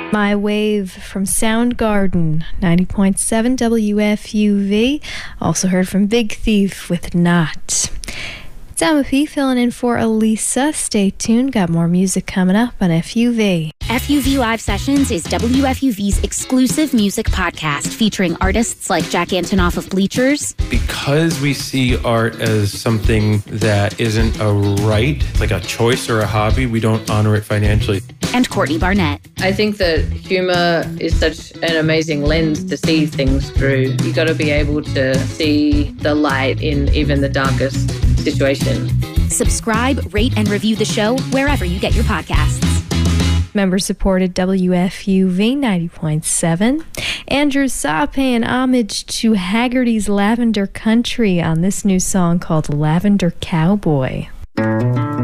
My Wave from Soundgarden, 90.7 WFUV. Also heard from Big Thief with Not. It's Emma P filling in for Elisa. Stay tuned, got more music coming up on FUV. FUV Live Sessions is WFUV's exclusive music podcast featuring artists like Jack Antonoff of Bleachers. Because we see art as something that isn't a right, like a choice or a hobby, we don't honor it financially. And Courtney Barnett. I think that humor is such an amazing lens to see things through. You got to be able to see the light in even the darkest situation. Subscribe, rate, and review the show wherever you get your podcasts. Member-supported WFUV 90.7. Andrew Saw paying homage to Haggerty's Lavender Country on this new song called Lavender Cowboy.